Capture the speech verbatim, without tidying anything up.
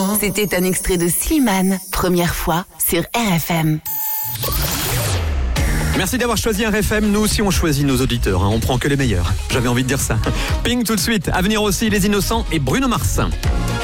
C'était un extrait de Slimane, première fois sur R F M. Merci d'avoir choisi R F M. Nous aussi, on choisit nos auditeurs. Hein. On prend que les meilleurs. J'avais envie de dire ça. Ping tout de suite. À venir aussi, Les Innocents et Bruno Mars.